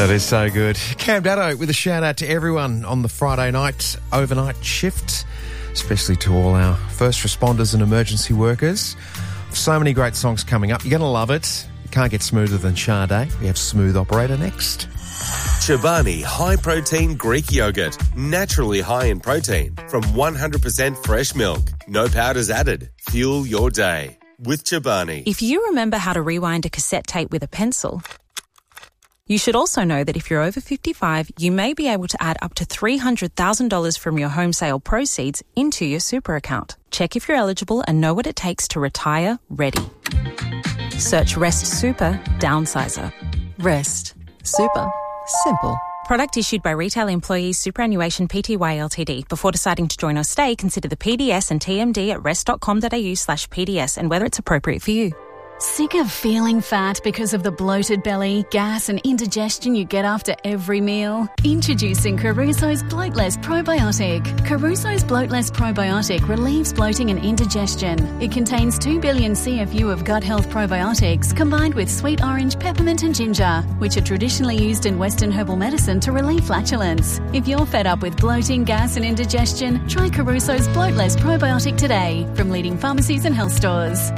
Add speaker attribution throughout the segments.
Speaker 1: That is so good. Cam Daddo with a shout out to everyone on the Friday night overnight shift, especially to all our first responders and emergency workers. So many great songs coming up. You're going to love it. You can't get smoother than Sade. We have Smooth Operator next.
Speaker 2: Chobani High Protein Greek Yogurt. Naturally high in protein from 100% fresh milk. No powders added. Fuel your day with Chobani.
Speaker 3: If you remember how to rewind a cassette tape with a pencil, you should also know that if you're over 55, you may be able to add up to $300,000 from your home sale proceeds into your super account. Check if you're eligible and know what it takes to retire ready. Search Rest Super Downsizer.
Speaker 4: Rest Super. Simple.
Speaker 3: Product issued by Retail Employees Superannuation Pty Ltd. Before deciding to join or stay, consider the PDS and TMD at rest.com.au/PDS and whether it's appropriate for you.
Speaker 5: Sick of feeling fat because of the bloated belly, gas and indigestion you get after every meal? Introducing Caruso's Bloatless Probiotic. Caruso's Bloatless Probiotic relieves bloating and indigestion. It contains 2 billion CFU of gut health probiotics combined with sweet orange, peppermint and ginger, which are traditionally used in Western herbal medicine to relieve flatulence. If you're fed up with bloating, gas and indigestion, try Caruso's Bloatless Probiotic today from leading pharmacies and health stores.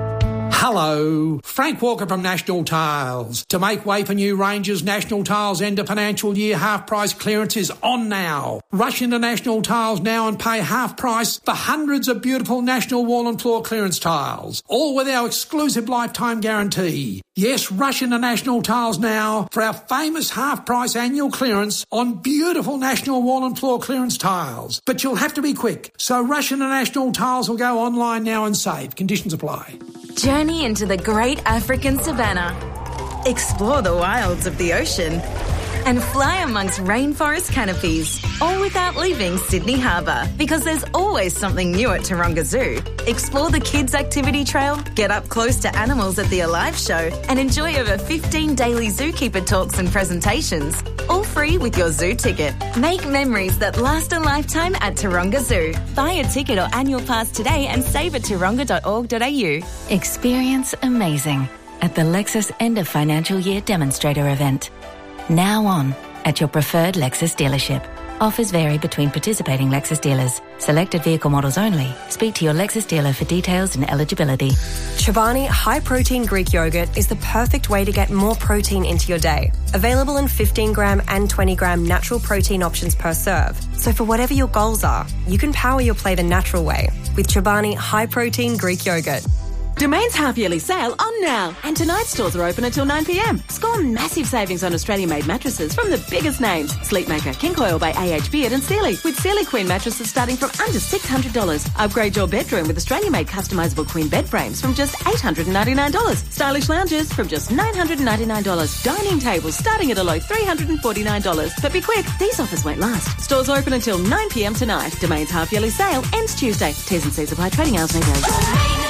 Speaker 6: Hello, Frank Walker from National Tiles. To make way for new ranges, National Tiles end of financial year half price clearance is on now. Rush into National Tiles now and pay half price for hundreds of beautiful National wall and floor clearance tiles, all with our exclusive lifetime guarantee. Yes, rush into National Tiles now for our famous half price annual clearance on beautiful National wall and floor clearance tiles. But you'll have to be quick, so rush into National Tiles or go online now and save. Conditions apply.
Speaker 7: Journey into the great African savannah. Explore the wilds of the ocean and fly amongst rainforest canopies, all without leaving Sydney Harbour, because there's always something new at Taronga Zoo. Explore the kids' activity trail, get up close to animals at the Alive show, and enjoy over 15 daily zookeeper talks and presentations, all free with your zoo ticket. Make memories that last a lifetime at Taronga Zoo. Buy a ticket or annual pass today and save at taronga.org.au.
Speaker 8: Experience amazing at the Lexus End of Financial Year Demonstrator event. Now on at your preferred Lexus dealership. Offers vary between participating Lexus dealers. Selected vehicle models only. Speak to your Lexus dealer for details and eligibility.
Speaker 9: Chobani High Protein Greek Yogurt is the perfect way to get more protein into your day. Available in 15 gram and 20 gram natural protein options per serve. So for whatever your goals are, you can power your play the natural way with Chobani High Protein Greek Yogurt.
Speaker 10: Domain's half-yearly sale on now. And tonight's stores are open until 9 p.m. Score massive savings on Australian-made mattresses from the biggest names. Sleepmaker, King Coil by AH Beard and Sealy. With Sealy Queen mattresses starting from under $600. Upgrade your bedroom with Australian-made customisable Queen bed frames from just $899. Stylish lounges from just $999. Dining tables starting at a low $349. But be quick, these offers won't last. Stores open until 9 p.m. tonight. Domain's half-yearly sale ends Tuesday. T's and C's apply. Trading hours may vary.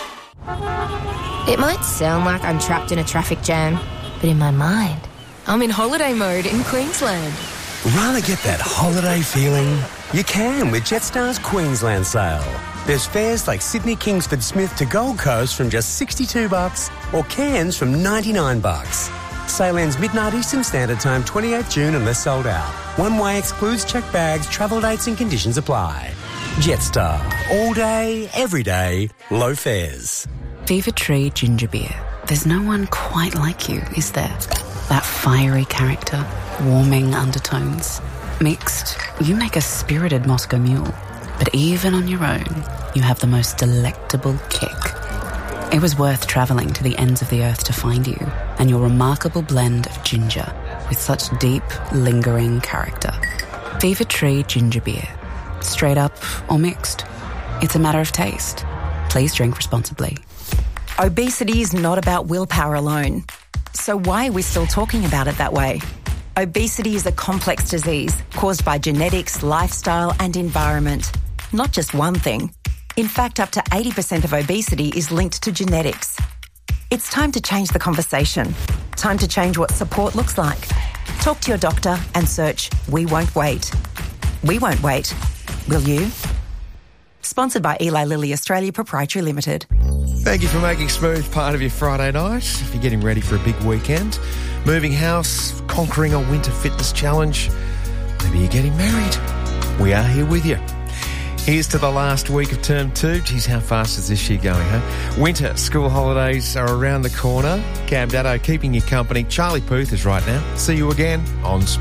Speaker 11: It might sound like I'm trapped in a traffic jam, but in my mind, I'm in holiday mode in Queensland.
Speaker 12: Rather get that holiday feeling? You can with Jetstar's Queensland sale. There's fares like Sydney Kingsford Smith to Gold Coast from just $62 or Cairns from $99. Sale ends midnight Eastern Standard Time, 28 June unless sold out. One way excludes checked bags, travel dates and conditions apply. Jetstar. All day, every day, low fares.
Speaker 13: Fever Tree Ginger Beer. There's no one quite like you, is there? That fiery character, warming undertones. Mixed, you make a spirited Moscow Mule. But even on your own, you have the most delectable kick. It was worth travelling to the ends of the earth to find you and your remarkable blend of ginger with such deep, lingering character. Fever Tree Ginger Beer. Straight up or mixed. It's a matter of taste. Please drink responsibly.
Speaker 14: Obesity is not about willpower alone. So why are we still talking about it that way? Obesity is a complex disease caused by genetics, lifestyle and environment. Not just one thing. In fact, up to 80% of obesity is linked to genetics. It's time to change the conversation. Time to change what support looks like. Talk to your doctor and search We Won't Wait. We won't wait. Will you? Sponsored by Eli Lilly Australia Proprietary Limited.
Speaker 1: Thank you for making Smooth part of your Friday night. If you're getting ready for a big weekend, moving house, conquering a winter fitness challenge, maybe you're getting married, we are here with you. Here's to the last week of term 2. Geez, how fast is this year going, huh? Winter school holidays are around the corner. Cam Datto keeping you company. Charlie Puth is right now. See you again on